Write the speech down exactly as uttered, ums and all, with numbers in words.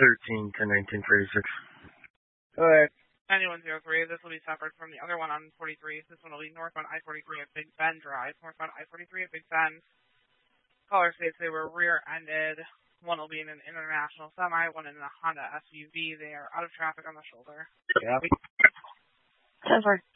thirteen to nineteen forty-six. Go ahead. ninety-one oh three, this will be separate from the other one on forty-three. This one will be northbound I forty-three at Big Bend Drive. Northbound I forty-three at Big Bend. Caller states they were rear-ended. One will be in an international semi, one in a Honda S U V. They are out of traffic on the shoulder. Yeah. ten four.